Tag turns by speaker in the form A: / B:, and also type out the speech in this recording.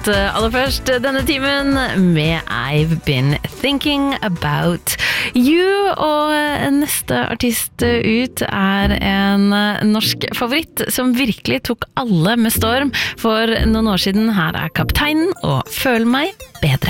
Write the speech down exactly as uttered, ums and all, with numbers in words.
A: låt aller først denne timen med I've Been Thinking About You, og neste artist ut er en norsk favoritt som virkelig tok alle med storm for noen år siden. Her er Kapteinen og Føl meg bedre.